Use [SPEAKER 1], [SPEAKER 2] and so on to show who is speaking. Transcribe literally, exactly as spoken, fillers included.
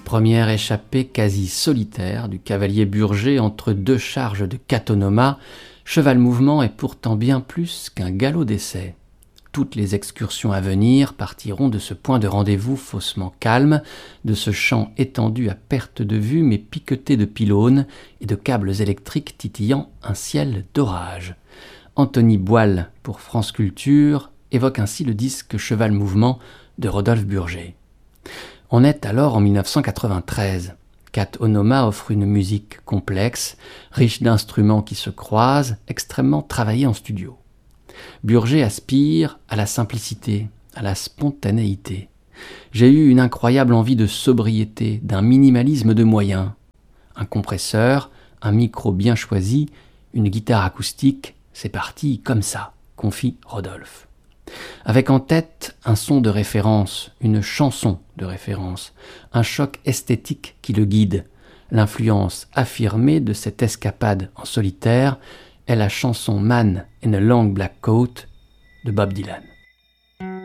[SPEAKER 1] Première échappée quasi solitaire du cavalier Burger entre deux charges de Catonoma, Cheval Mouvement est pourtant bien plus qu'un galop d'essai. Toutes les excursions à venir partiront de ce point de rendez-vous faussement calme, de ce champ étendu à perte de vue mais piqueté de pylônes et de câbles électriques titillant un ciel d'orage. Anthony Boile, pour France Culture, évoque ainsi le disque Cheval Mouvement de Rodolphe Burger. On est alors en dix-neuf cent quatre-vingt-treize. Cat Onoma offre une musique complexe, riche d'instruments qui se croisent, extrêmement travaillée en studio. Burger aspire à la simplicité, à la spontanéité. J'ai eu une incroyable envie de sobriété, d'un minimalisme de moyens. Un compresseur, un micro bien choisi, une guitare acoustique, c'est parti comme ça, confie Rodolphe. Avec en tête un son de référence, une chanson de référence, un choc esthétique qui le guide. L'influence affirmée de cette escapade en solitaire est la chanson Man in a Long Black Coat de Bob Dylan.